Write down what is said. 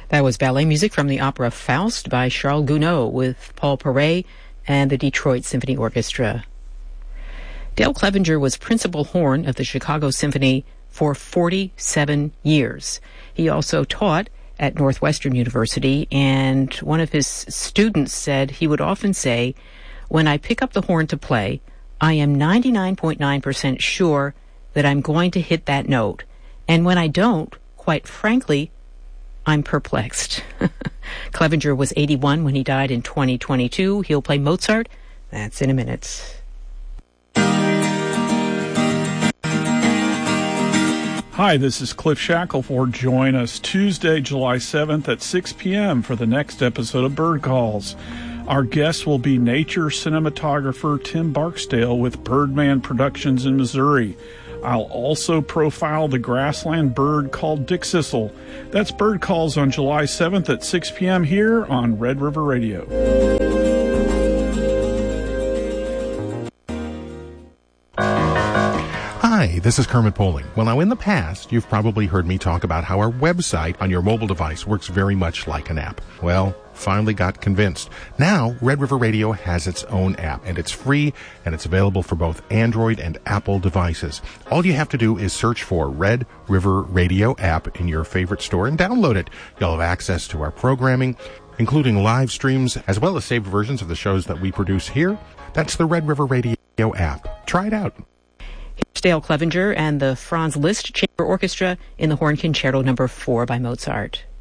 That was ballet music from the opera Faust by Charles Gounod with Paul Paray and the Detroit Symphony Orchestra. Dale Clevenger was principal horn of the Chicago Symphony for 47 years. He also taught at Northwestern University, and one of his students said he would often say, "When I pick up the horn to play, I am 99.9% sure that I'm going to hit that note. And when I don't, quite frankly, I'm perplexed." Clevenger was 81 when he died in 2022. He'll play Mozart. That's in a minute. Hi, this is Cliff Shackelford. Join us Tuesday, July 7th at 6 p.m. for the next episode of Bird Calls. Our guest will be nature cinematographer Tim Barksdale with Birdman Productions in Missouri. I'll also profile the grassland bird called Dick Sissel. That's Bird Calls on July 7th at 6 p.m. here on Red River Radio. Hi, this is Kermit Poling. Well, now in the past, you've probably heard me talk about how our website on your mobile device works very much like an app. Well, finally got convinced. Now, Red River Radio has its own app, and it's free, and it's available for both Android and Apple devices. All you have to do is search for Red River Radio app in your favorite store and download it. You'll have access to our programming, including live streams, as well as saved versions of the shows that we produce here. That's the Red River Radio app. Try it out. Here's Dale Clevenger and the Franz Liszt Chamber Orchestra in the Horn Concerto No. 4 by Mozart.